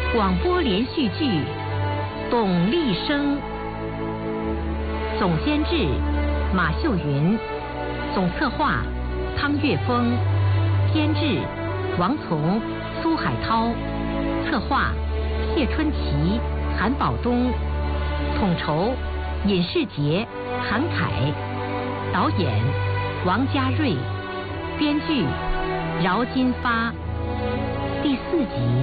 广播连续剧董立生，总监制马秀云，总策划汤岳峰，监制王从、苏海涛，策划谢春琪、韩宝东，统筹尹世杰、韩凯，导演王家瑞，编剧饶金发。第4集。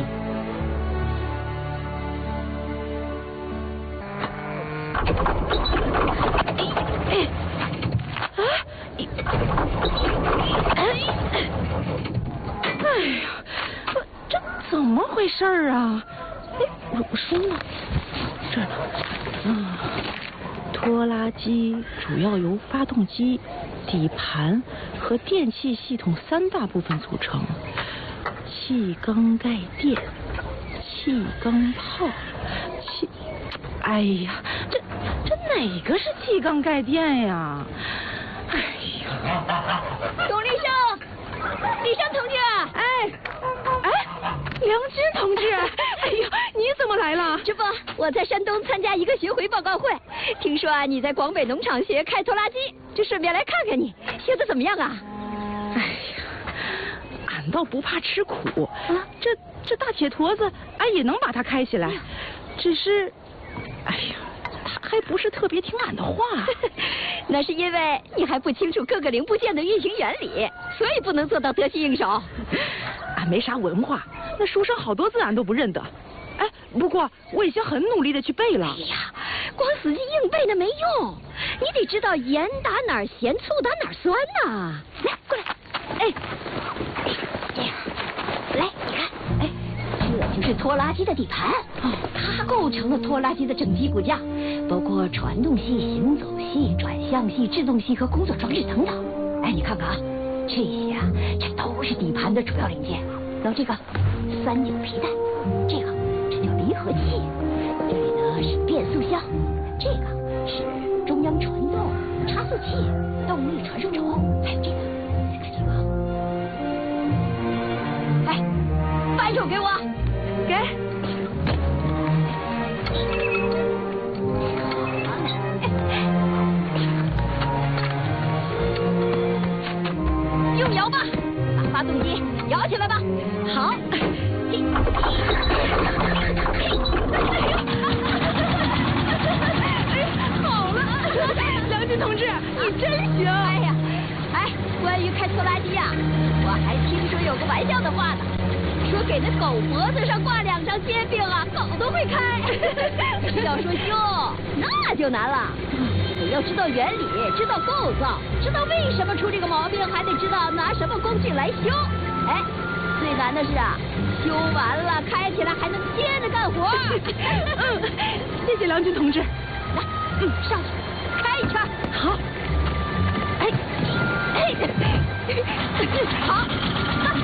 哎呀，这怎么回事啊？乳霜呢？这儿呢。拖拉机主要由发动机、底盘和电气系统3大部分组成。气缸盖垫、气缸泡、哎呀，这哪个是气缸盖垫呀？哎呀， 董立生，立生同志， 梁军同志，哎呀，你怎么来了？ 这不，我在山东参加一个巡回报告会，听说你在广北农场学开拖拉机，就顺便来看看你，学的怎么样啊？ 哎呀，俺倒不怕吃苦啊，这大铁坨子，俺也能把它开起来，只是，哎呀，他还不是特别听俺的话。 那是因为你还不清楚各个零部件的运行原理，所以不能做到得心应手。 俺没啥文化，那书上好多字俺都不认得。哎，不过我已经很努力的去背了。 哎呀，光死记硬背那没用，你得知道盐打哪儿咸，醋打哪儿酸呐。来，过来，来，你看，这就是拖拉机的底盘，它构成了拖拉机的整体骨架，包括传动系、行走系、转向系、制动系和工作装置等等。哎，你看看啊，这些啊，这都是底盘的主要零件。然后这个3角皮带，这叫离合器，这里呢是变速箱，这个是中央传动差速器、动力传输轴，还有这个，哎，扳手给我，给。用摇吧，把发动机摇起来吧。好。 好了，梁军同志，你真行。 关于开拖拉机呀，我还听说有个玩笑的话呢，说给那狗脖子上挂2张煎饼啊，狗都会开。要说修，那就难了，得要知道原理，知道构造，知道为什么出这个毛病，还得知道拿什么工具来修。哎，最难的是啊，修完了开起来还能接着干活。 谢谢梁军同志。 来，上去开一圈。 好。 好。